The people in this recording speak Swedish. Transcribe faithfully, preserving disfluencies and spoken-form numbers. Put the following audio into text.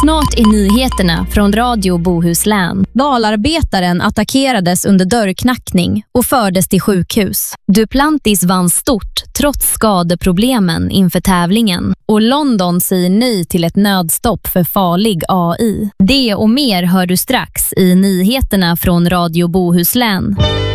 Snart är nyheterna från Radio Bohuslän. Valarbetaren attackerades under dörrknackning och fördes till sjukhus. Duplantis vann stort trots skadeproblemen inför tävlingen. Och London säger nej till ett nödstopp för farlig A I. Det och mer hör du strax i nyheterna från Radio Bohuslän.